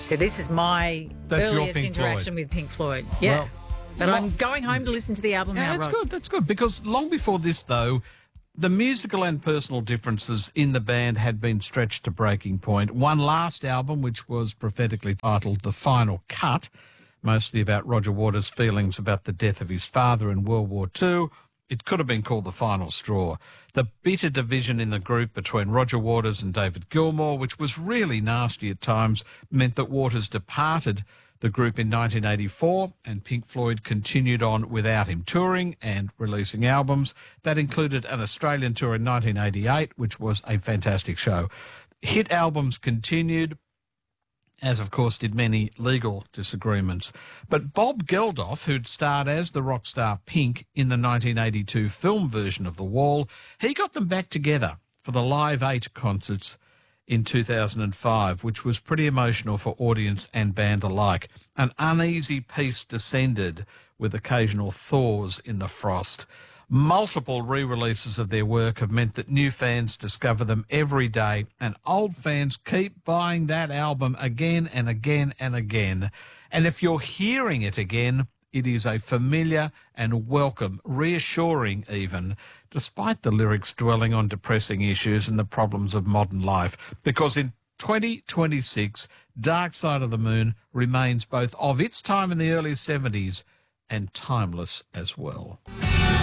So this is my That's your earliest Pink interaction with Pink Floyd. Yeah. Well, but I'm going home to listen to the album now, that's Rod. good. That's good. Because long before this, though, the musical and personal differences in the band had been stretched to breaking point. One last album, which was prophetically titled The Final Cut, mostly about Roger Waters' feelings about the death of his father in World War II. It could have been called The Final Straw. The bitter division in the group between Roger Waters and David Gilmour, which was really nasty at times, meant that Waters departed the group in 1984 and Pink Floyd continued on without him, touring and releasing albums. That included an Australian tour in 1988, which was a fantastic show. Hit albums continued, as of course did many legal disagreements. But Bob Geldof, who'd starred as the rock star Pink in the 1982 film version of The Wall, he got them back together for the Live 8 concerts in 2005, which was pretty emotional for audience and band alike. An uneasy peace descended with occasional thaws in the frost. Multiple re-releases of their work have meant that new fans discover them every day, and old fans keep buying that album again and again and again. And if you're hearing it again, it is a familiar and welcome, reassuring even, despite the lyrics dwelling on depressing issues and the problems of modern life. Because in 2026, Dark Side of the Moon remains both of its time in the early 70s and timeless as well.